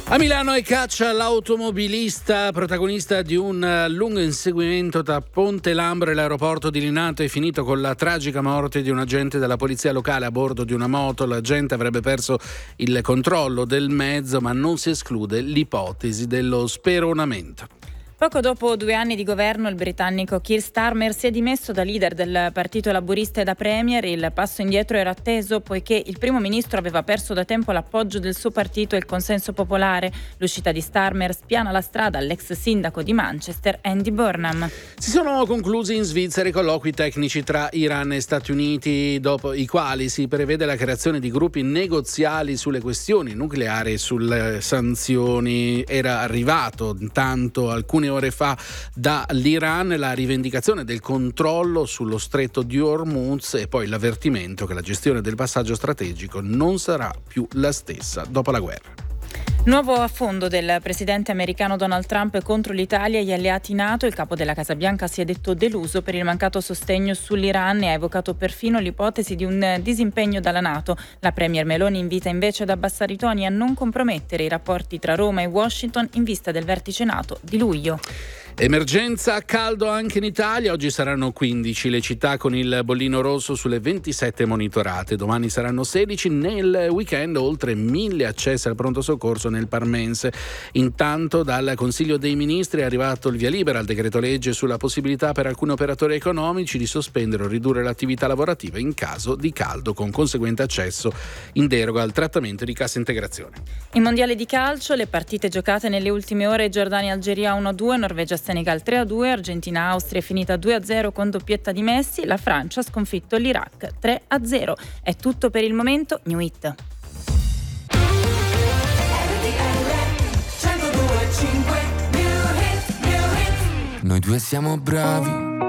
A Milano è caccia l'automobilista protagonista di un lungo inseguimento tra Ponte Lambro e l'aeroporto di Linate. È finito con la tragica morte di un agente della polizia locale a bordo di una moto. L'agente avrebbe perso il controllo del mezzo, ma non si esclude l'ipotesi dello speronamento. Poco dopo 2 anni di governo, il britannico Keir Starmer si è dimesso da leader del Partito Laburista e da premier. Il passo indietro era atteso poiché il primo ministro aveva perso da tempo l'appoggio del suo partito e il consenso popolare. L'uscita di Starmer spiana la strada all'ex sindaco di Manchester, Andy Burnham. Si sono conclusi in Svizzera i colloqui tecnici tra Iran e Stati Uniti, dopo i quali si prevede la creazione di gruppi negoziali sulle questioni nucleari e sulle sanzioni. Era arrivato intanto alcune ore fa dall'Iran la rivendicazione del controllo sullo stretto di Hormuz e poi l'avvertimento che la gestione del passaggio strategico non sarà più la stessa dopo la guerra. Nuovo affondo del presidente americano Donald Trump contro l'Italia e gli alleati NATO. Il capo della Casa Bianca si è detto deluso per il mancato sostegno sull'Iran e ha evocato perfino l'ipotesi di un disimpegno dalla NATO. La premier Meloni invita invece ad abbassare i toni e a non compromettere i rapporti tra Roma e Washington in vista del vertice NATO di luglio. Emergenza caldo anche in Italia. Oggi saranno 15 le città con il bollino rosso sulle 27 monitorate. Domani saranno 16. Nel weekend oltre 1000 accessi al pronto soccorso nel Parmense. Intanto dal Consiglio dei Ministri è arrivato il via libera al decreto legge sulla possibilità per alcuni operatori economici di sospendere o ridurre l'attività lavorativa in caso di caldo, con conseguente accesso in deroga al trattamento di cassa integrazione. Il mondiale di calcio, le partite giocate nelle ultime ore: Giordania-Algeria 1-2, Norvegia-Senegal 3-2, Argentina-Austria è finita 2-0 con doppietta di Messi, la Francia ha sconfitto l'Iraq 3-0. È tutto per il momento. New Hit. Noi due siamo bravi